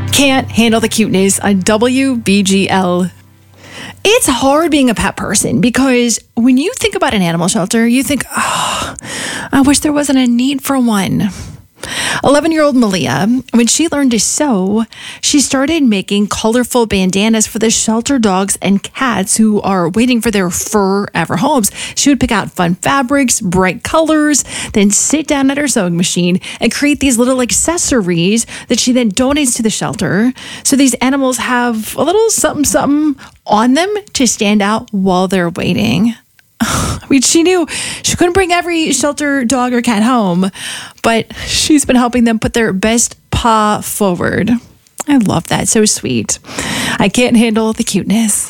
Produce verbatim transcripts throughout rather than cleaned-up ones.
Can't handle the cuteness on W B G L. It's hard being a pet person because when you think about an animal shelter, you think, oh, I wish there wasn't a need for one. eleven-year-old Malia, when she learned to sew, she started making colorful bandanas for the shelter dogs and cats who are waiting for their forever homes. She would pick out fun fabrics, bright colors, then sit down at her sewing machine and create these little accessories that she then donates to the shelter. So these animals have a little something, something on them to stand out while they're waiting. I mean, she knew she couldn't bring every shelter dog or cat home, but she's been helping them put their best paw forward. I love that. So sweet. I can't handle the cuteness.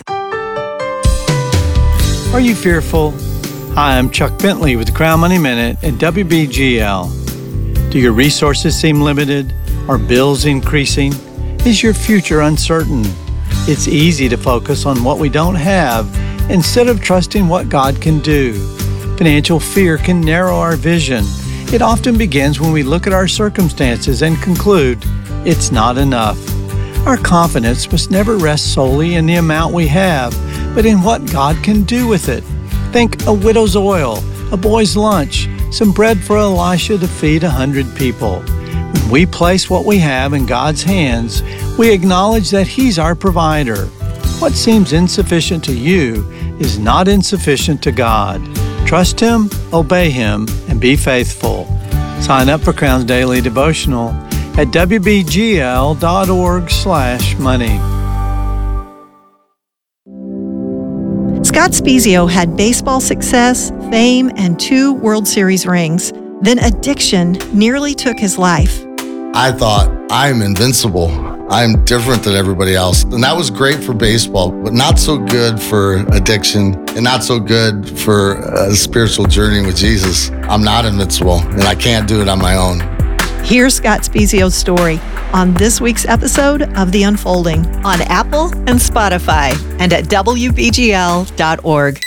Are you fearful? Hi, I'm Chuck Bentley with the Crown Money Minute at W B G L. Do your resources seem limited? Are bills increasing? Is your future uncertain? It's easy to focus on what we don't have instead of trusting what God can do. Financial fear can narrow our vision. It often begins when we look at our circumstances and conclude it's not enough. Our confidence must never rest solely in the amount we have, but in what God can do with it. Think a widow's oil, a boy's lunch, some bread for Elisha to feed a hundred people. When we place what we have in God's hands, we acknowledge that He's our provider. What seems insufficient to you is not insufficient to God. Trust Him, obey Him, and be faithful. Sign up for Crown's Daily Devotional at W B G L dot org slash money. Scott Spiezio had baseball success, fame, and two World Series rings. Then addiction nearly took his life. I thought, I'm invincible. I'm different than everybody else. And that was great for baseball, but not so good for addiction and not so good for a spiritual journey with Jesus. I'm not invincible, and I can't do it on my own. Here's Scott Spiezio's story on this week's episode of The Unfolding on Apple and Spotify and at W B G L dot org.